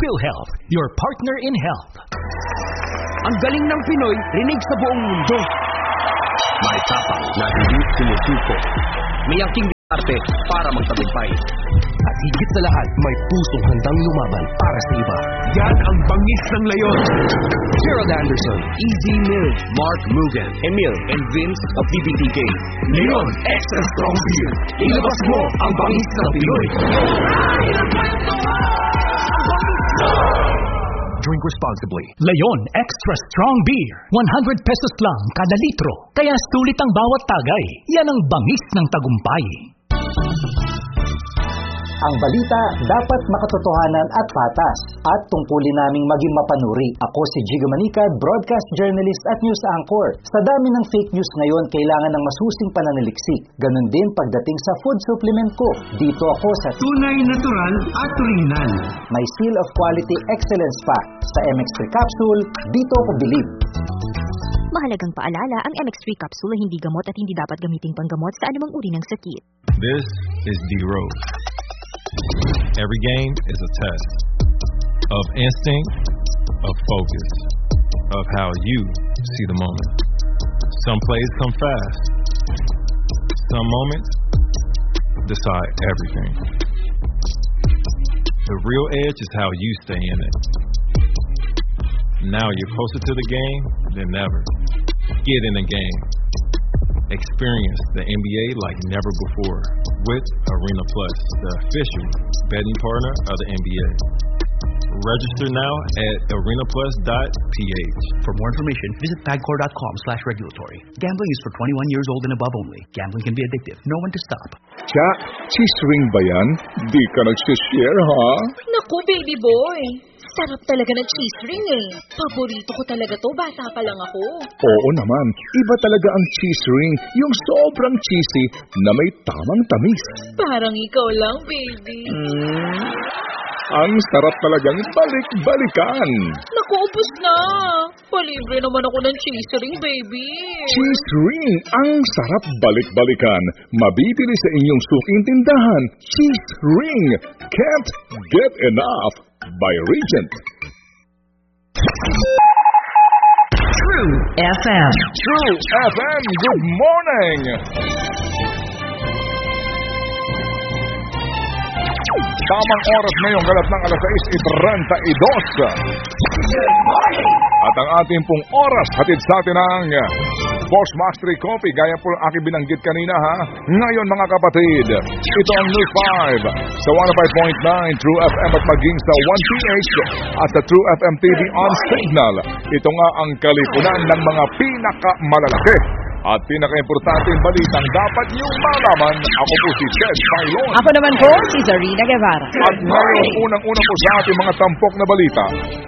PhilHealth, your partner in health. Ang galing ng Pinoy, rinig sa buong mundo. May tapang na hindi sumusuko. May angking arte para magtagumpay. At higit sa lahat, may pusong handang lumaban para sa iba. Yan ang bangis ng Leon. Gerald Anderson, Easy Mills, Mark Mugen, Emil, and Vince of PBTK. Leon Extra Strong Beer. Ilabas mo ang bangis ng Pinoy. Drink responsibly. Leon Extra Strong Beer. 100 pesos lang kada litro. Kaya sulit ang bawat tagay. Yan ang bangis ng tagumpay. Ang balita dapat makatotohanan at patas at tungkulin naming maging mapanuri. Ako si Jigo Manicad, broadcast journalist at news anchor. Sa dami ng fake news ngayon, kailangan ng masusing pananaliksik. Ganun din pagdating sa food supplement ko. Dito ako sa tunay, natural at original. May seal of quality excellence pa. Sa MX3 capsule, dito ako bilib. Mahalagang paalala, ang MX3 capsule ay hindi gamot at hindi dapat gamiting panggamot sa anumang uri ng sakit. This is D-Rose. Every game is a test of instinct, of focus, of how you see the moment. Some plays come fast. Some moments decide everything. The real edge is how you stay in it. Now you're closer to the game than ever. Get in the game. Experience the NBA like never before with Arena Plus, the official betting partner of the NBA. Register now at arenaplus.ph. For more information, visit pagcor.com/regulatory. Gambling is for 21 years old and above only. Gambling can be addictive. Know when to stop. Tja, cheese ring ba yan? Di ka nagsishare, ha? Naku, baby boy. Sarap talaga ng cheese ring eh. Paborito ko talaga to, bata pa lang ako. Oo naman, iba talaga ang cheese ring, yung sobrang cheesy na may tamang tamis. Parang ikaw lang, baby. Ang sarap talagang balik-balikan. Naku, ubos na. Palibre naman ako ng cheese ring, baby. Cheese ring, ang sarap balik-balikan. Mabibili sa inyong suking tindahan. Cheese ring, can't get enough. By Regent. True FM. True FM, good morning. Tamang oras ngayong galat ng alas 6:32. At ang ating pong oras hatid sa atin ang Boss Max 3 Coffee. Gaya po ang aking binanggit kanina, ha. Ngayon mga kapatid, ito ang News 5 sa 105.9 True FM at maging sa 1PH at sa True FM TV on Signal. Ito nga ang kalipunan ng mga pinakamalalaki at pinaka-importanteng balitang dapat niyong malaman. Ako po si Ted Pailon. Ako naman po si Zarina Guevara. At ngayon, unang-una po sa ating mga tampok na balita.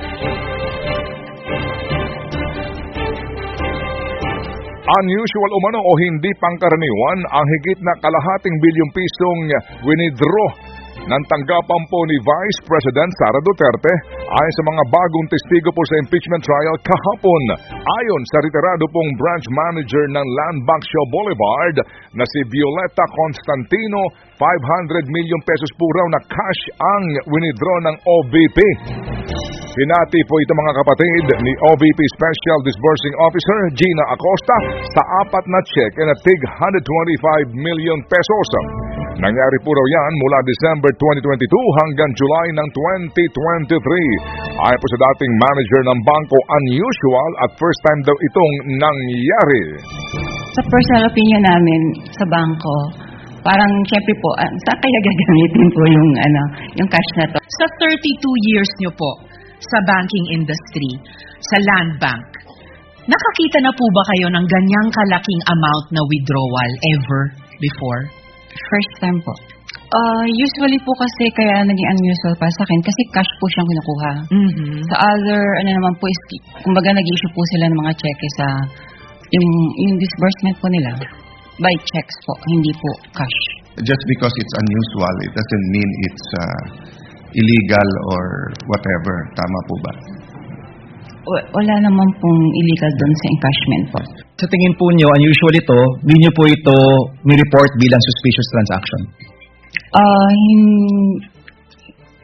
Unusual umano o hindi pangkaraniwan ang higit na kalahating bilyong pisong winidraw ng tanggapan po ni Vice President Sara Duterte ayon sa mga bagong testigo po sa impeachment trial kahapon. Ayon sa retirado pong branch manager ng Land Bank Shaw Boulevard na si Violeta Constantino, 500 million pesos po raw na cash ang winidraw ng OVP. Pinati po ito mga kapatid ni OVP Special Disbursing Officer Gina Acosta sa 4 na check na tig 125 million pesos. Nangyari po raw yan mula December 2022 hanggang July ng 2023. Ayon po sa dating manager ng bangko, unusual at first time daw itong nangyari. Sa personal opinion namin sa bangko, parang syempre po, saan kaya gagamitin po yung cash na to? Sa 32 years nyo po sa banking industry, sa Land Bank, nakakita na po ba kayo ng ganyang kalaking amount na withdrawal ever before? First time po. Usually po kasi kaya naging unusual pa sa akin kasi cash po siyang kinukuha. Mm-hmm. Sa other, naman po is, kumbaga nag-issue po sila ng mga cheque sa yung disbursement po nila. By checks po, hindi po cash. Just because it's unusual, it doesn't mean it's illegal or whatever. Tama po ba? Wala naman pong illegal doon sa encashment po. Sa tingin po niyo, unusual ito, hindi niyo po ito ni-report bilang suspicious transaction?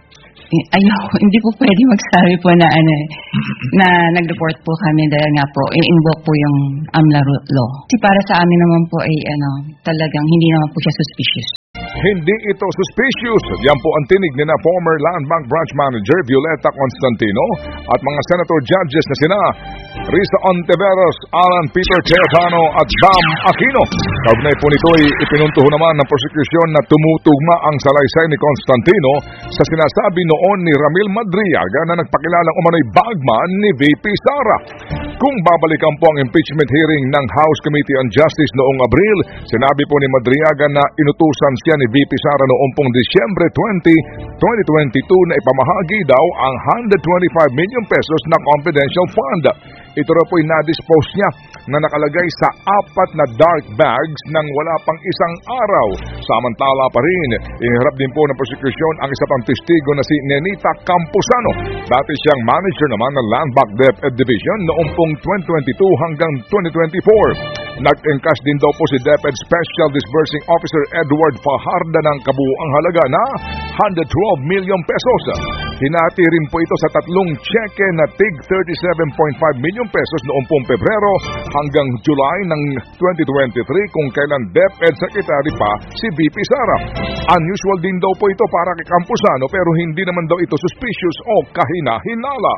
Ayoko, hindi po pwede magsabi po na na nag-report po kami dahil nga po i-invoke po yung AMLA law. Kasi para sa amin naman po ay talagang hindi naman po siya suspicious. Hindi ito suspicious. Yan po ang tinig ni na former Land Bank Branch Manager Violeta Constantino at mga senator judges na sina Risa Ontiveros, Alan Peter Cayetano at Bam Aquino. Kaugnay po nito'y ipinuntuho naman ng prosecution na tumutugma ang salaysay ni Constantino sa sinasabi noon ni Ramil Madriaga na nagpakilalang umano'y bagman ni VP Sara. Kung babalikan po ang impeachment hearing ng House Committee on Justice noong Abril, sinabi po ni Madriaga na inutusan siya ni VP Sara noong pong Disyembre 20, 2022 na ipamahagi daw ang 125 million pesos na confidential fund. Ito raw po'y na-dispose niya na nakalagay sa 4 na dark bags nang wala pang isang araw. Samantala pa rin, iniharap din po ng prosecution ang isa pang testigo na si Nenita Campuzano. Dati siyang manager naman ng Land Bank DepEd Division noong pong 2022 hanggang 2024. Nag-encash din daw po si DepEd Special Disbursing Officer Edward Fajarda ng kabuuang halaga na 112 million pesos. Hinati rin po ito sa 3 cheque na tig 37.5 million pesos noong pong Pebrero hanggang July ng 2023 kung kailan DepEd Secretary pa si VP Sara. Unusual din daw po ito para kay Campuzano pero hindi naman daw ito suspicious o kahina-hinala.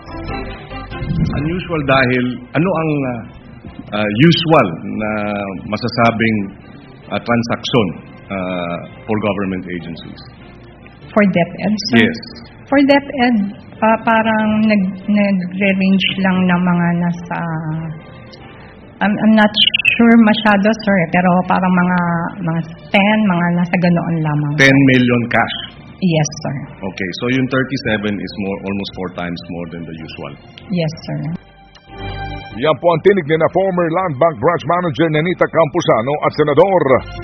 Unusual dahil ano ang usual na masasabing transaksyon for government agencies? For DepEd, sir? Yes. For DepEd, parang nag-range lang ng mga nasa... I'm not sure masyado, sir, pero parang mga 10, mga nasa ganoon lamang. 10 million cash? Yes, sir. Okay, so yung 37 is almost 4 times more than the usual? Yes, sir. Yan po ang tinig ni na former Land Bank Branch Manager Nenita Campuzano at Senador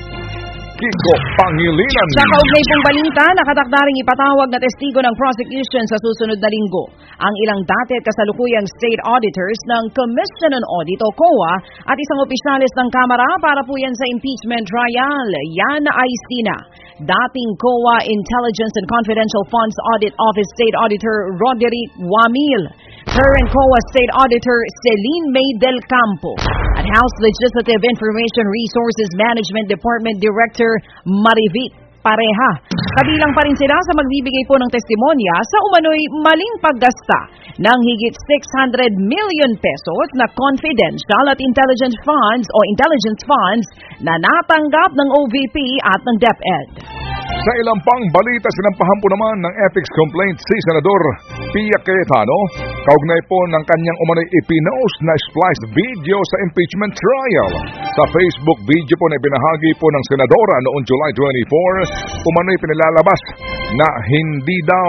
Kiko Pangilinan. Sa kaugnay pong balita, nakatakdaring ipatawag na testigo ng prosecution sa susunod na linggo ang ilang dati at kasalukuyang state auditors ng Commission on Audit o COA at isang opisyalis ng Kamara para po yan sa impeachment trial. Yan ay sina dating COA Intelligence and Confidential Funds Audit Office State Auditor Roderick Wamil, current COA State Auditor Celine May del Campo, at House Legislative Information Resources Management Department Director Marivit Pareha. Kabilang pa rin sila sa magbibigay po ng testimonya sa umano'y maling paggasta ng higit 600 million pesos na confidential at intelligence funds na natanggap ng OVP at ng DepEd. Sa ilang pang balita, sinampahan po naman ng ethics complaint si Senador Pia Cayetano kaugnay po ng kanyang umano'y ipinost na spliced video sa impeachment trial. Sa Facebook video po na ibinahagi po ng Senadora noong July 24, umano'y pinilalabas na hindi daw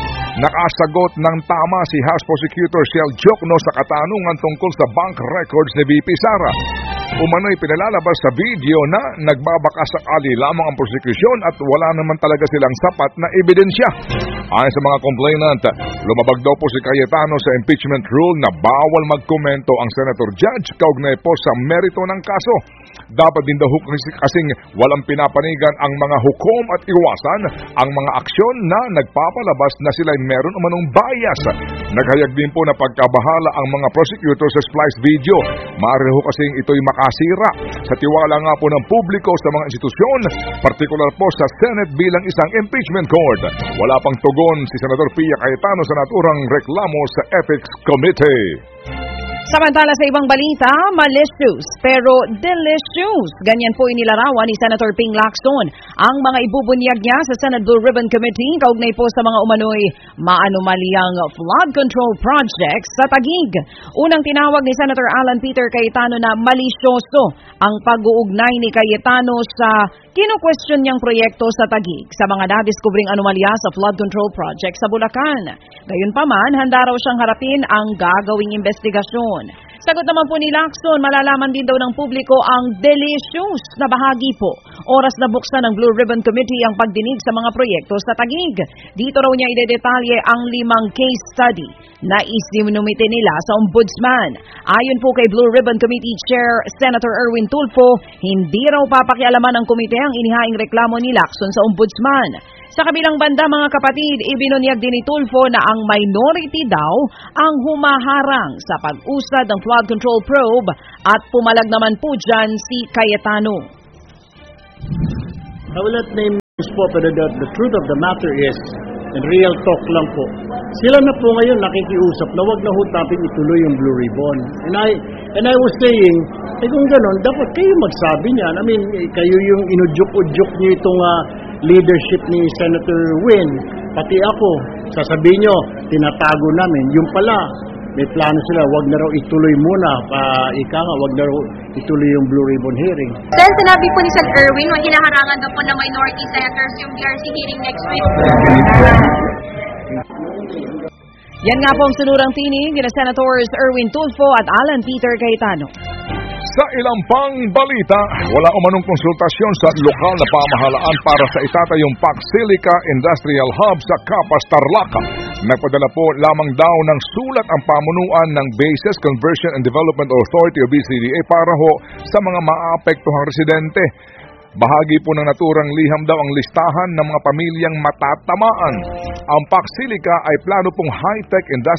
nakasagot ng tama si House Prosecutor Shell Jokno sa katanungan tungkol sa bank records ni VP Sara. Umano'y pinalalabas sa video na nagbabakasakali lamang ang prosecution at wala naman talaga silang sapat na ebidensya. Ayon sa mga complainant, lumabag daw po si Cayetano sa impeachment rule na bawal magkomento ang Senator Judge kaugnay po sa merito ng kaso. Dapat din daw kasing walang pinapanigan ang mga hukom at iwasan ang mga aksyon na nagpapalabas na sila'y meron umanong bias. Naghayag din po na pagkabahala ang mga prosecutor sa spliced video. Maaari ho kasing ito'y makasira sa tiwala nga po ng publiko sa mga institusyon, partikular po sa Senate bilang isang impeachment court. Wala pang tugon si Senador Pia Cayetano sa naturang reklamo sa Ethics Committee. Samantala sa ibang balita, malicious pero delicious. Ganyan po inilarawan ni Senator Ping Lacson ang mga ibubunyag niya sa Senate Blue Ribbon Committee kaugnay po sa mga umano'y maanumalyang flood control projects sa Taguig. Unang tinawag ni Senator Alan Peter Cayetano na malisyoso ang pag-uugnay ni Cayetano sa kino-question niyang proyekto sa Taguig sa mga nadiskubring anomalya sa flood control project sa Bulacan. Gayunpaman, handa raw siyang harapin ang gagawing investigasyon. Sagot naman po ni Lacson, malalaman din daw ng publiko ang delicious na bahagi po. Oras na buksan ng Blue Ribbon Committee ang pagdinig sa mga proyekto sa Taguig. Dito raw niya idedetalye ang 5 case study na isinumite nila sa Ombudsman. Ayon po kay Blue Ribbon Committee Chair Senator Erwin Tulfo, hindi raw papakialaman ng komite ang inihaing reklamo ni Lacson sa Ombudsman. Sa kabilang banda mga kapatid, ibinunyag din ni Tulfo na ang minority daw ang humaharang sa pag-usad ng flood control probe at pumalag naman po dyan si Cayetano. I will not name names po, pero the truth of the matter is, and real talk lang po, sila na po ngayon nakikiusap na wag na ho natin ituloy yung Blue Ribbon. And I was saying, kung ganon, dapat kayo magsabi niyan. I mean, kayo yung inudyok-udyok niyo itong leadership ni Senator Win, pati ako, sasabihin nyo, tinatago namin. Yung pala, may plano sila, wag na raw ituloy muna, wag na raw ituloy yung Blue Ribbon hearing. Then sinabi po ni Sen. Erwin, hinaharangan daw po ng minority senators yung BRC hearing next week. Yan nga po ang sunurang tinig ni Senators Erwin Tulfo at Alan Peter Cayetano. Sa ilang pang balita, wala umanong konsultasyon sa lokal na pamahalaan para sa itatayong Pacsilica Industrial Hub sa Capas, Tarlac. Nagpadala po lamang daw ng sulat ang pamunuan ng Bases Conversion and Development Authority o BCDA para ho sa mga maapektuhang residente. Bahagi po ng naturang liham daw ang listahan ng mga pamilyang matatamaan. Ang Pacsilica ay plano pong high-tech industrial